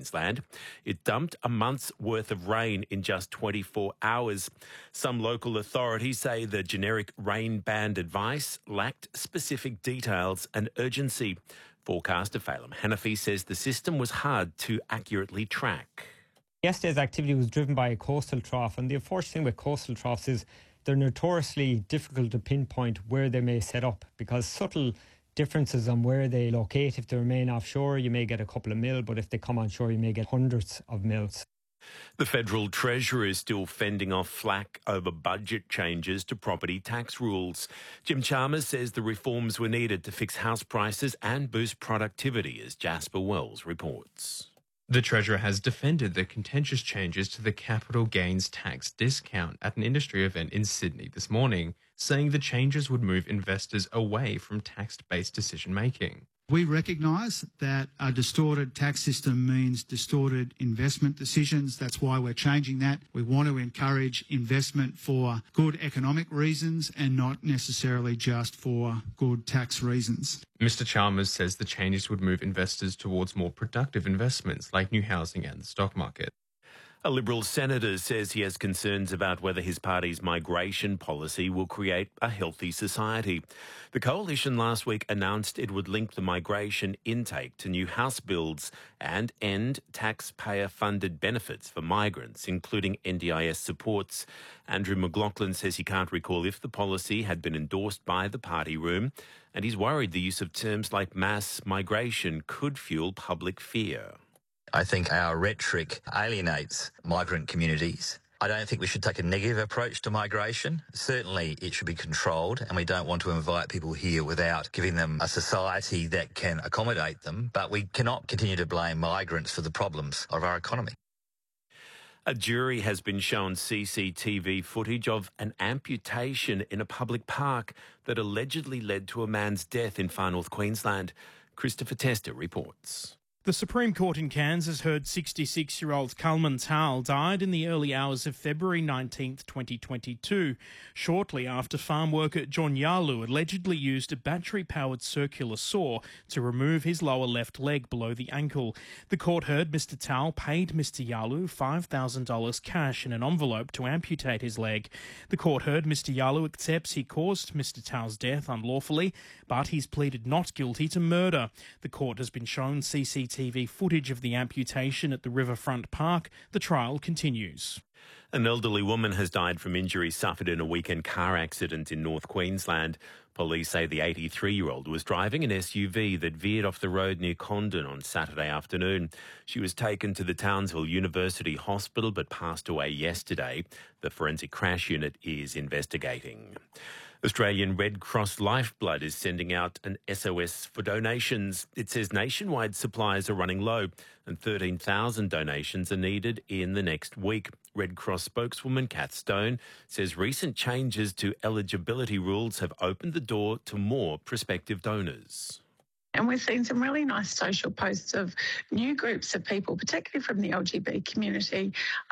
Queensland. It dumped a month's worth of rain in just 24 hours. Some local authorities say the generic rain band advice lacked specific details and urgency. Forecaster Phelim Hanafi says the system was hard to accurately track. Yesterday's activity was driven by a coastal trough, and the unfortunate thing with coastal troughs is they're notoriously difficult to pinpoint where they may set up because subtle differences on where they locate. If they remain offshore, you may get a couple of mil, but if they come on shore, you may get hundreds of mils. The Federal Treasurer is still fending off flack over budget changes to property tax rules. Jim Chalmers says the reforms were needed to fix house prices and boost productivity, as Jasper Wells reports. The Treasurer has defended the contentious changes to the capital gains tax discount at an industry event in Sydney this morning, saying the changes would move investors away from tax-based decision-making. We recognise that a distorted tax system means distorted investment decisions. That's why we're changing that. We want to encourage investment for good economic reasons and not necessarily just for good tax reasons. Mr Chalmers says the changes would move investors towards more productive investments like new housing and the stock market. A Liberal senator says he has concerns about whether his party's migration policy will create a healthy society. The coalition last week announced it would link the migration intake to new house builds and end taxpayer-funded benefits for migrants, including NDIS supports. Andrew McLaughlin says he can't recall if the policy had been endorsed by the party room, and he's worried the use of terms like mass migration could fuel public fear. I think our rhetoric alienates migrant communities. I don't think we should take a negative approach to migration. Certainly it should be controlled, and we don't want to invite people here without giving them a society that can accommodate them. But we cannot continue to blame migrants for the problems of our economy. A jury has been shown CCTV footage of an amputation in a public park that allegedly led to a man's death in Far North Queensland. Christopher Tester reports. The Supreme Court in Kansas heard 66-year-old Kalman Tal died in the early hours of February 19, 2022, shortly after farm worker John Yalu allegedly used a battery-powered circular saw to remove his lower left leg below the ankle. The court heard Mr Tal paid Mr Yalu $5,000 cash in an envelope to amputate his leg. The court heard Mr Yalu accepts he caused Mr Tal's death unlawfully, but he's pleaded not guilty to murder. The court has been shown CCTV footage of the amputation at the Riverfront Park. The trial continues. An elderly woman has died from injuries suffered in a weekend car accident in North Queensland. Police say the 83-year-old was driving an SUV that veered off the road near Condon on Saturday afternoon. She was taken to the Townsville University Hospital but passed away yesterday. The Forensic Crash Unit is investigating. Australian Red Cross Lifeblood is sending out an SOS for donations. It says nationwide supplies are running low and 13,000 donations are needed in the next week. Red Cross spokeswoman Kath Stone says recent changes to eligibility rules have opened the door to more prospective donors. And we've seen some really nice social posts of new groups of people, particularly from the LGBT community,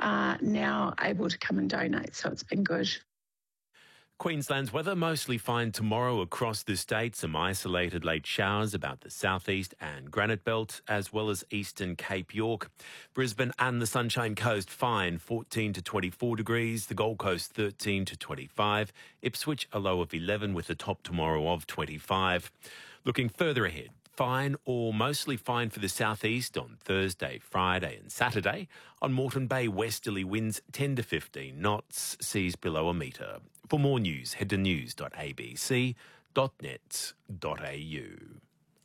now able to come and donate. So it's been good. Queensland's weather mostly fine tomorrow across the state. Some isolated late showers about the southeast and Granite Belt, as well as eastern Cape York. Brisbane and the Sunshine Coast fine, 14 to 24 degrees. The Gold Coast 13 to 25. Ipswich a low of 11 with a top tomorrow of 25. Looking further ahead. Fine or mostly fine for the southeast on Thursday, Friday and Saturday. On Moreton Bay, westerly winds 10 to 15 knots, seas below a metre. For more news, head to news.abc.net.au.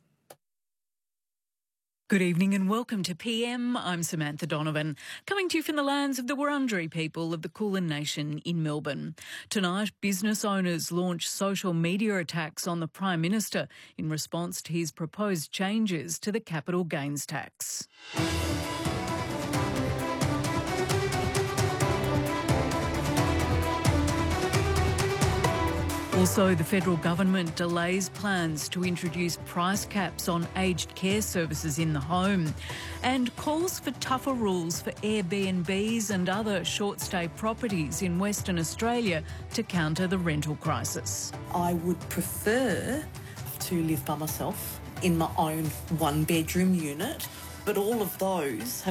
Good evening and welcome to PM. I'm Samantha Donovan, coming to you from the lands of the Wurundjeri people of the Kulin Nation in Melbourne. Tonight, business owners launch social media attacks on the Prime Minister in response to his proposed changes to the capital gains tax. Also, the federal government delays plans to introduce price caps on aged care services in the home and calls for tougher rules for Airbnbs and other short-stay properties in Western Australia to counter the rental crisis. I would prefer to live by myself in my own one-bedroom unit, but all of those have